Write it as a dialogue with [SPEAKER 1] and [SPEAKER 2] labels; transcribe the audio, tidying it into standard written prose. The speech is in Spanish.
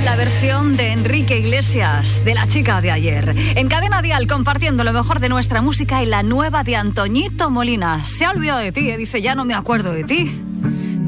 [SPEAKER 1] la versión de Enrique Iglesias, de La chica de ayer. En Cadena Dial, compartiendo lo mejor de nuestra música y la nueva de Antoñito Molina. Se ha olvidado de ti, dice, ya no me acuerdo de ti.